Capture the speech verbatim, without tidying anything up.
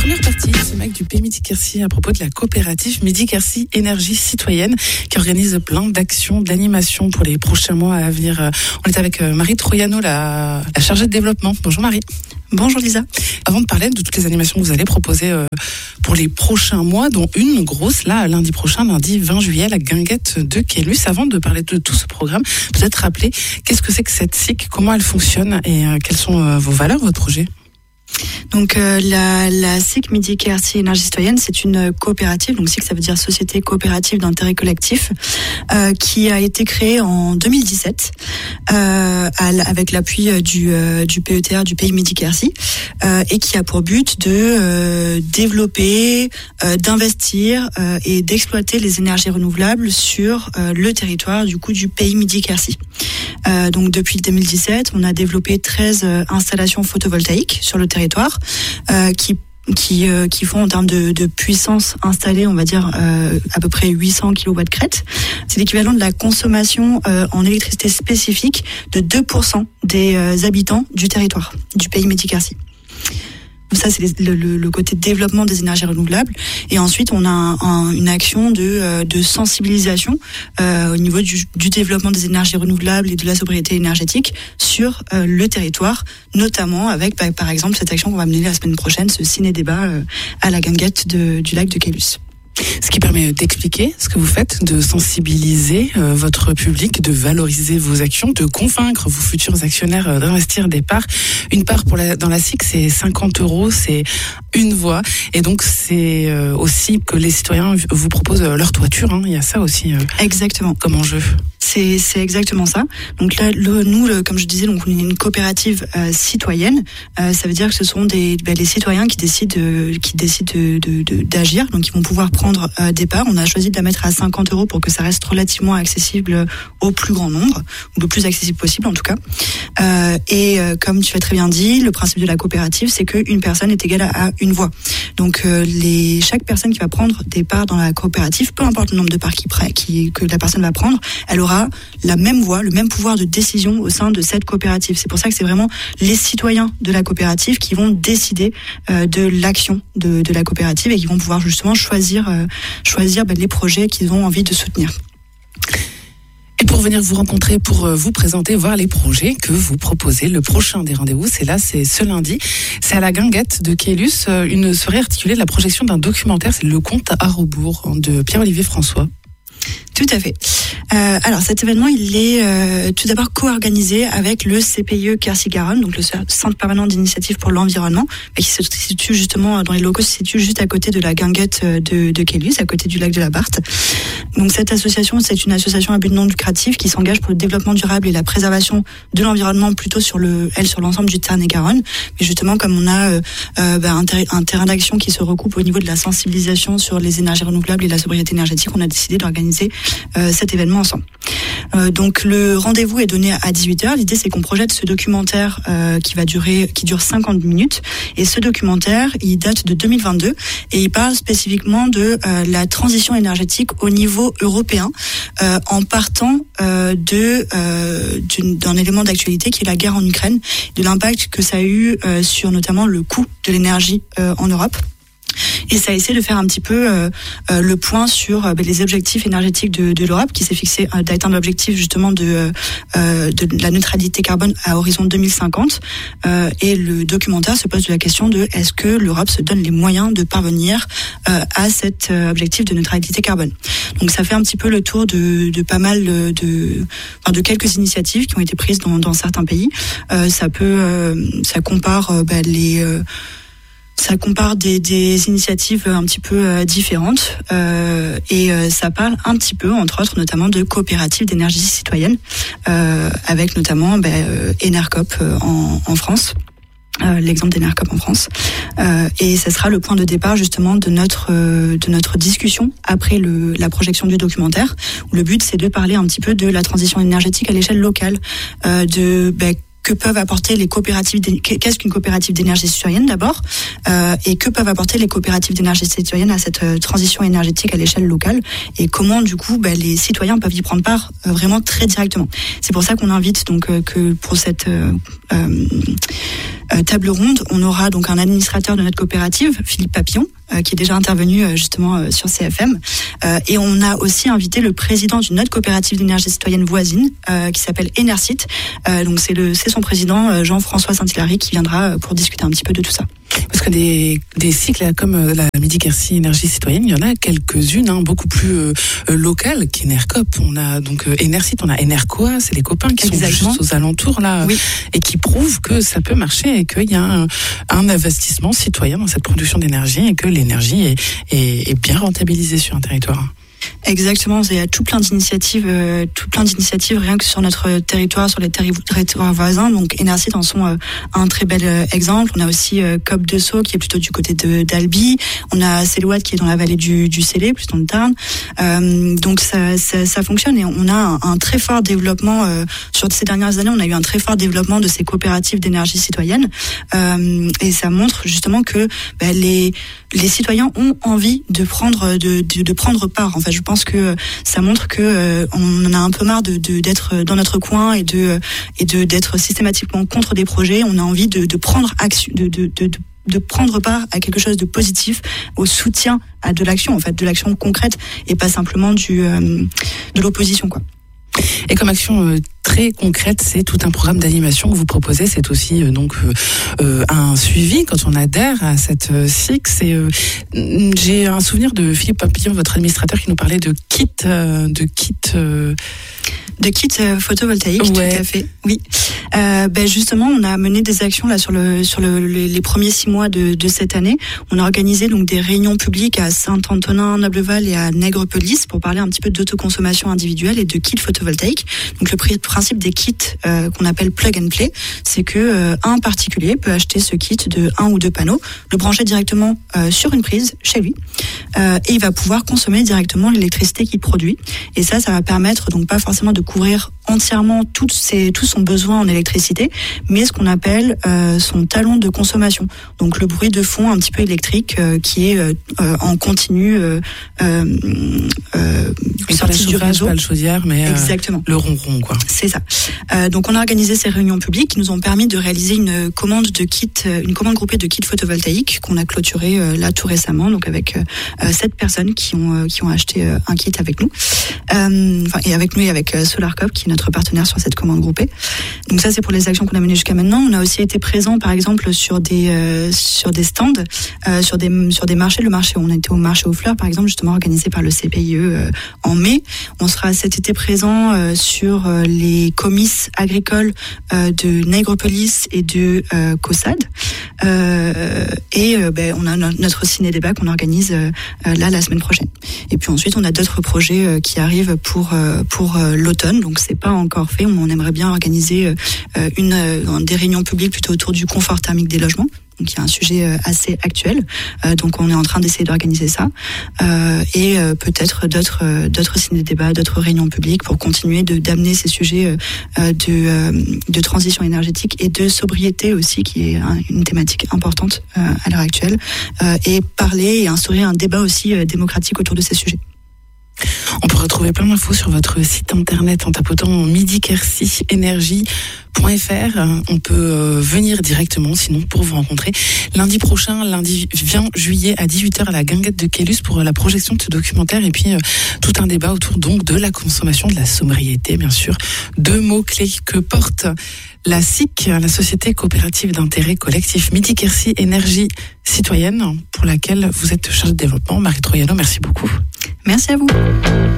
Première partie de ce M A C du Pays Midi-Quercy à propos de la coopérative Midi-Quercy Énergie Citoyenne qui organise plein d'actions, d'animations pour les prochains mois à venir. On est avec Marie Troiano, la, la chargée de développement. Bonjour Marie. Bonjour Lisa. Avant de parler de toutes les animations que vous allez proposer euh, pour les prochains mois, dont une grosse, là, lundi prochain, lundi vingt juillet, à la Guinguette de Caylus. Avant de parler de tout ce programme, peut-être rappeler qu'est-ce que c'est que cette S I C, comment elle fonctionne et euh, quelles sont euh, vos valeurs, votre projet ? Donc euh, la, la S I C Midi-Quercy Énergie Citoyenne, c'est une coopérative, donc S I C ça veut dire Société Coopérative d'Intérêt Collectif, euh, qui a été créée en deux mille dix-sept euh, à, avec l'appui du, euh, du P E T R du Pays Midi-Quercy euh, et qui a pour but de euh, développer, euh, d'investir euh, et d'exploiter les énergies renouvelables sur euh, le territoire du coup du Pays Midi-Quercy. Euh, donc depuis deux mille dix-sept, on a développé treize euh, installations photovoltaïques sur le territoire euh, qui qui euh, qui font en termes de, de puissance installée, on va dire euh, à peu près huit cents kilowatts crête. C'est l'équivalent de la consommation euh, en électricité spécifique de deux pour cent des euh, habitants du territoire du Pays Midi-Quercy. Ça, c'est le, le, le côté développement des énergies renouvelables. Et ensuite, on a un, un, une action de, de sensibilisation euh, au niveau du, du développement des énergies renouvelables et de la sobriété énergétique sur euh, le territoire, notamment avec, bah, par exemple, cette action qu'on va mener la semaine prochaine, ce ciné-débat euh, à la Guinguette de, du lac de Caylus. Ce qui permet d'expliquer ce que vous faites, de sensibiliser euh, votre public, de valoriser vos actions, de convaincre vos futurs actionnaires euh, d'investir des parts. Une part pour la, dans la S I C, c'est cinquante euros, c'est une voix. Et donc, c'est euh, aussi que les citoyens vous proposent leur toiture. Hein. Il y a ça aussi euh, exactement comme enjeu. C'est, c'est exactement ça. Donc là, le, nous, le, comme je disais, donc on est une coopérative euh, citoyenne. Euh, ça veut dire que ce sont des, ben, les citoyens qui décident, de, qui décident de, de, de, d'agir. Donc ils vont pouvoir prendre euh, des parts. On a choisi de la mettre à cinquante euros pour que ça reste relativement accessible au plus grand nombre, ou le plus accessible possible en tout cas. Euh, et euh, comme tu l'as très bien dit, le principe de la coopérative, c'est qu'une personne est égale à, à une voix. Donc euh, les, chaque personne qui va prendre des parts dans la coopérative, peu importe le nombre de parts qui, qui, que la personne va prendre, elle aura la même voix, le même pouvoir de décision au sein de cette coopérative. C'est pour ça que c'est vraiment les citoyens de la coopérative qui vont décider euh, de l'action de, de la coopérative et qui vont pouvoir justement choisir, euh, choisir ben, les projets qu'ils ont envie de soutenir. Et pour venir vous rencontrer, pour vous présenter, voir les projets que vous proposez, le prochain des rendez-vous, c'est là, c'est ce lundi. C'est à la Guinguette de Caylus, une soirée articulée de la projection d'un documentaire, c'est Le Conte à rebours de Pierre-Olivier François. Tout à fait. Euh, alors cet événement, il est euh, tout d'abord co-organisé avec le C P I E Quercy-Garonne, donc le Centre permanent d'initiative pour l'environnement, qui se situe justement dans les locaux, se situe juste à côté de la Guinguette de, de Caylus, à côté du lac de la Barthe. Donc cette association, c'est une association à but non lucratif qui s'engage pour le développement durable et la préservation de l'environnement, plutôt sur le, elle, sur l'ensemble du Tarn-et-Garonne. Mais justement, comme on a euh, euh, bah, un, ter- un terrain d'action qui se recoupe au niveau de la sensibilisation sur les énergies renouvelables et la sobriété énergétique, on a décidé d'organiser euh, cet événement ensemble. Euh, donc le rendez-vous est donné à dix-huit heures. L'idée, c'est qu'on projette ce documentaire euh, qui va durer, qui dure cinquante minutes. Et ce documentaire, il date de deux mille vingt-deux et il parle spécifiquement de euh, la transition énergétique au niveau européen, euh, en partant euh, de euh, d'une, d'un élément d'actualité qui est la guerre en Ukraine, de l'impact que ça a eu euh, sur notamment le coût de l'énergie euh, en Europe. Et ça a essayé de faire un petit peu euh, euh, le point sur euh, les objectifs énergétiques de, de l'Europe, qui s'est fixé euh, d'atteindre l'objectif justement de, euh, de la neutralité carbone à horizon deux mille cinquante. Euh, et le documentaire se pose la question de est-ce que l'Europe se donne les moyens de parvenir euh, à cet euh, objectif de neutralité carbone. Donc ça fait un petit peu le tour de, de pas mal de, enfin, de quelques initiatives qui ont été prises dans, dans certains pays. Euh, ça peut, euh, ça compare euh, bah, les euh, Ça compare des, des initiatives un petit peu euh, différentes euh, et euh, ça parle un petit peu, entre autres, notamment de coopératives d'énergie citoyenne, euh, avec notamment bah, euh, Enercop euh, en, en France. Euh, l'exemple d'Enercop en France, euh, et ce sera le point de départ justement de notre euh, de notre discussion après le la projection du documentaire, où le but c'est de parler un petit peu de la transition énergétique à l'échelle locale, euh, de bah, que peuvent apporter les coopératives, qu'est-ce qu'une coopérative d'énergie citoyenne d'abord, euh, et que peuvent apporter les coopératives d'énergie citoyenne à cette euh, transition énergétique à l'échelle locale, et comment du coup bah, les citoyens peuvent y prendre part euh, vraiment très directement. C'est pour ça qu'on invite donc euh, que pour cette euh, euh, euh, table ronde, on aura donc un administrateur de notre coopérative, Philippe Papillon, euh, qui est déjà intervenu euh, justement euh, sur C F M, euh, et on a aussi invité le président d'une autre coopérative d'énergie citoyenne voisine euh, qui s'appelle Enersit. Euh, donc c'est le c'est son président euh, Jean-François Saint-Hilary qui viendra euh, pour discuter un petit peu de tout ça. Parce que des, des cycles comme euh, la Midi Quercy Énergie Citoyenne, il y en a quelques-unes, hein, beaucoup plus euh, locales qu'Enercop. On a donc euh, Enersit, on a Enercoa, c'est les copains qui Exactement. sont juste aux alentours là, oui. et qui prouvent que ça peut marcher et qu'il y a un, un investissement citoyen dans cette production d'énergie et que l'énergie est, est, est bien rentabilisée sur un territoire. Exactement, il y a tout plein d'initiatives, euh, tout plein d'initiatives rien que sur notre territoire, sur les territoires voisins. Donc Enersit en sont euh, un très bel euh, exemple. On a aussi euh, Cop de Sceaux qui est plutôt du côté de d'Albi. On a Céloat qui est dans la vallée du, du Célé, plus dans le Tarn. Euh, donc ça, ça, ça fonctionne et on a un, un très fort développement euh, sur ces dernières années. On a eu un très fort développement de ces coopératives d'énergie citoyenne euh, et ça montre justement que bah, les les citoyens ont envie de prendre de de, de prendre part. En fait, je pense que ça montre que euh, on en a un peu marre de, de d'être dans notre coin et de et de d'être systématiquement contre des projets. On a envie de, de prendre action, de, de, de, de prendre part à quelque chose de positif, au soutien à de l'action, en fait, de l'action concrète et pas simplement du euh, de l'opposition, quoi. Et comme action euh, très concrète, c'est tout un programme d'animation que vous proposez. C'est aussi euh, donc euh, euh, un suivi quand on adhère à cette euh, S I C. C'est, euh, j'ai un souvenir de Philippe Papillon, votre administrateur, qui nous parlait de kits, euh, de kits. Euh... De kits euh, photovoltaïques, ouais. Tout à fait. Oui. Euh, ben justement, on a mené des actions là sur le sur le, les, les premiers six mois de, de cette année. On a organisé donc des réunions publiques à Saint-Antonin, Nobleval et à Nègrepelisse pour parler un petit peu d'autoconsommation individuelle et de kits photovoltaïques. Donc le principe des kits euh, qu'on appelle plug and play, c'est que euh, un particulier peut acheter ce kit de un ou deux panneaux, le brancher directement euh, sur une prise chez lui, euh, et il va pouvoir consommer directement l'électricité qu'il produit. Et ça, ça va permettre donc pas forcément de couvrir entièrement tout, ses, tout son besoin en électricité, mais ce qu'on appelle euh, son talon de consommation. Donc le bruit de fond un petit peu électrique euh, qui est euh, en continu euh, euh, euh, sorti du réseau. Pas le chaudière, mais Exactement. Euh, le ronron, quoi. C'est ça. Euh, donc on a organisé ces réunions publiques qui nous ont permis de réaliser une commande de kits, une commande groupée de kits photovoltaïques qu'on a clôturé euh, là tout récemment, donc avec euh, sept personnes qui ont euh, qui ont acheté euh, un kit avec nous, euh, enfin et avec nous et avec euh, SolarCop qui est notre partenaire sur cette commande groupée. Donc ça c'est pour les actions qu'on a menées jusqu'à maintenant. On a aussi été présent par exemple sur des euh, sur des stands, euh, sur des sur des marchés. Le marché, on était au marché aux fleurs par exemple, justement organisé par le C P I E euh, en mai. On sera cet été présent euh, sur euh, les comices agricoles euh, de Nègrepelisse et de euh, Caussade. Euh, et euh, ben, on a notre ciné-débat qu'on organise euh, là la semaine prochaine. Et puis ensuite, on a d'autres projets euh, qui arrivent pour euh, pour euh, l'automne. Donc c'est pas encore fait. On aimerait bien organiser euh, une euh, des réunions publiques plutôt autour du confort thermique des logements. Donc il y a un sujet assez actuel, euh, donc on est en train d'essayer d'organiser ça euh, et euh, peut-être d'autres euh, d'autres ciné-débats, d'autres réunions publiques pour continuer de d'amener ces sujets euh, de euh, de transition énergétique et de sobriété aussi, qui est un, une thématique importante euh, à l'heure actuelle, euh, et parler et instaurer un débat aussi euh, démocratique autour de ces sujets. On peut retrouver plein d'infos sur votre site internet en tapotant midi quercy énergie point f r. On peut euh, venir directement sinon pour vous rencontrer lundi prochain, lundi vingt juillet à dix-huit heures à la Guinguette de Caylus pour euh, la projection de ce documentaire et puis euh, tout un débat autour donc de la consommation, de la sobriété bien sûr. Deux mots-clés que porte la S I C, la Société coopérative d'intérêt collectif Midi Quercy Énergie Citoyenne, pour laquelle vous êtes chargée de développement. Marie Troiano, merci beaucoup. Merci à vous.